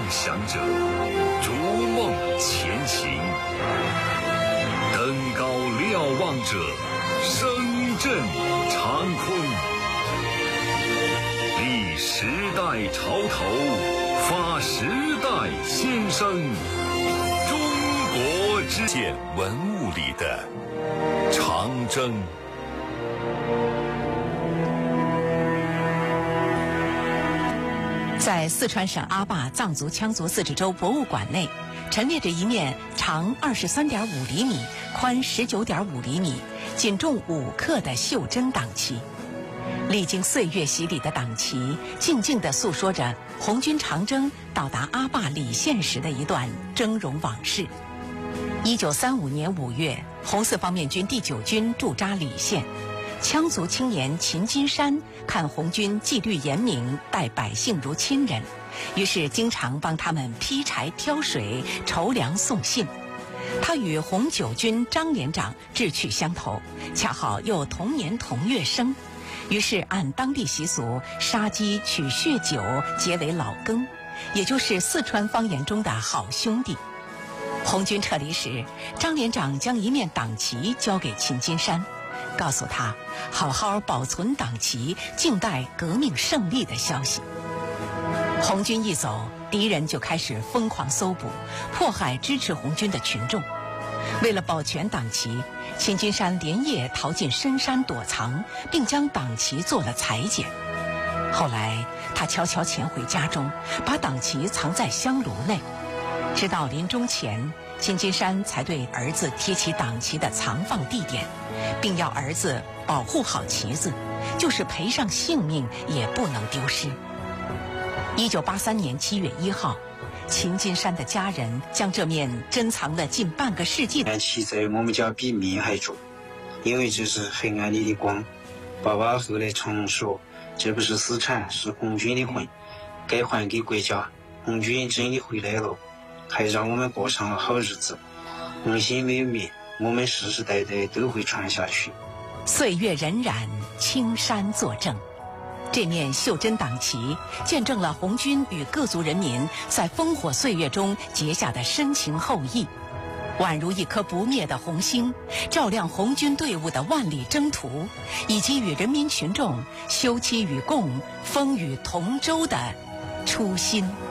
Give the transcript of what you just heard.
想者，逐梦前行；登高瞭望者，声震长空。立时代潮头，发时代先声。中国之见文物里的长征。 在四川省阿坝藏族羌族自治州博物馆内，陈列着一面长23.5厘米、宽19.5厘米、仅重5克的袖珍党旗。历经岁月洗礼的党旗，静静地诉说着红军长征到达阿坝礼县时的一段峥嵘往事。1935年5月，红四方面军第9军驻扎礼县。羌族青年秦金山看红军纪律严明，待百姓如亲人，于是经常帮他们劈柴挑水、筹粮送信。他与红9军张连长志趣相投，恰好又同年同月生，于是按当地习俗杀鸡取血酒结为老羹，也就是四川方言中的好兄弟。红军撤离时，张连长将一面党旗交给秦金山，告诉他好好保存党旗，静待革命胜利的消息。红军一走，敌人就开始疯狂搜捕，迫害支持红军的群众。为了保全党旗，秦金山连夜逃进深山躲藏，并将党旗做了裁剪。后来他悄悄潜回家中，把党旗藏在香炉内。直到临终前，秦金山才对儿子提起党旗的藏放地点，并要儿子保护好旗子，就是赔上性命也不能丢失。1983年7月1号，秦金山的家人将这面珍藏了近半个世纪的旗在我们家比命还重，因为这是黑暗里的光。爸爸后来常说，这不是私产，是红军的魂，该还给国家。红军真的回来了，还让我们过上了好日子。红心没有灭，我们世世代代都会传下去。 岁月荏苒，青山作证。这面袖珍党旗见证了红军与各族人民在烽火岁月中结下的深情厚谊，宛如一颗不灭的红星，照亮红军队伍的万里征途，以及与人民群众休戚与共、风雨同舟的初心。